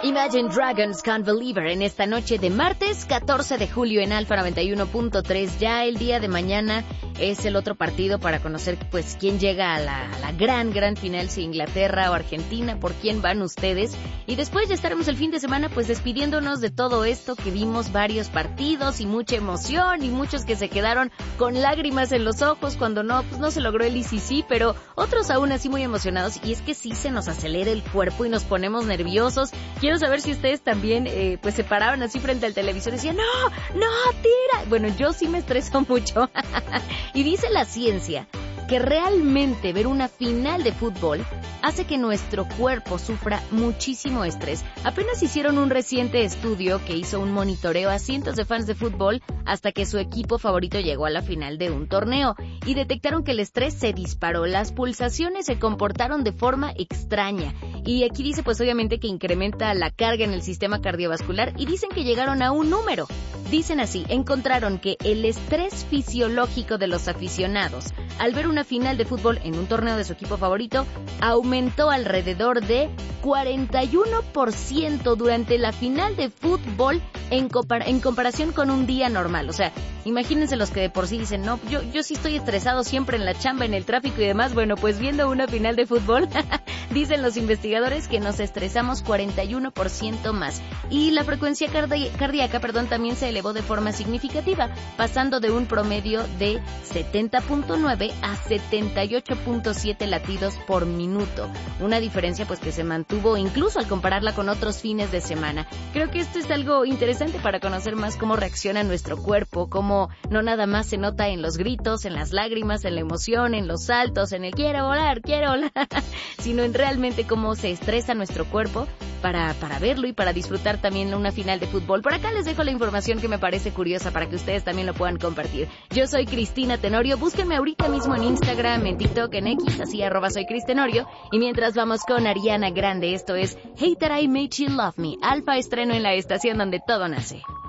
Imagine Dragons Can't Believer en esta noche de martes 14 de julio en Alfa 91.3. Ya el día de mañana es el otro partido para conocer pues quién llega a la gran final, si Inglaterra o Argentina, por quién van ustedes. Y después ya estaremos el fin de semana pues despidiéndonos de todo esto, que vimos varios partidos y mucha emoción y muchos que se quedaron con lágrimas en los ojos cuando no se logró el ICC, pero otros aún así muy emocionados. Y es que sí se nos acelera el cuerpo y nos ponemos nerviosos. Quiero saber si ustedes también pues se paraban así frente al televisor y decían, no, tira. Bueno, yo sí me estreso mucho. Y dice la ciencia que realmente ver una final de fútbol hace que nuestro cuerpo sufra muchísimo estrés. Apenas hicieron un reciente estudio que hizo un monitoreo a cientos de fans de fútbol hasta que su equipo favorito llegó a la final de un torneo y detectaron que el estrés se disparó, las pulsaciones se comportaron de forma extraña y aquí dice pues obviamente que incrementa la carga en el sistema cardiovascular y dicen que llegaron a un número. Dicen así, encontraron que el estrés fisiológico de los aficionados al ver una final de fútbol en un torneo de su equipo favorito aumentó alrededor de 41% durante la final de fútbol en comparación con un día normal. O sea, imagínense los que de por sí dicen, no, yo sí estoy estresado siempre en la chamba, en el tráfico y demás. Bueno, pues viendo una final de fútbol, dicen los investigadores que nos estresamos 41% más. Y la frecuencia cardíaca, también se elevó de forma significativa, pasando de un promedio de 70.9 a 78.7 latidos por minuto. Una diferencia pues que se mantuvo incluso al compararla con otros fines de semana. Creo que esto es algo interesante para conocer más cómo reacciona nuestro cuerpo, cómo no nada más se nota en los gritos, en las lágrimas, en la emoción, en los saltos, en el quiero volar, sino en realmente cómo se estresa nuestro cuerpo para verlo y para disfrutar también una final de fútbol. Por acá les dejo la información que me parece curiosa para que ustedes también lo puedan compartir. Yo soy Cristina Tenorio, búsquenme ahorita mismo en Instagram, en TikTok, en X, así @soy Cristenorio. Y mientras vamos con Ariana Grande, esto es Hate That I Made You Love Me, Alfa estreno en la estación donde todo nace.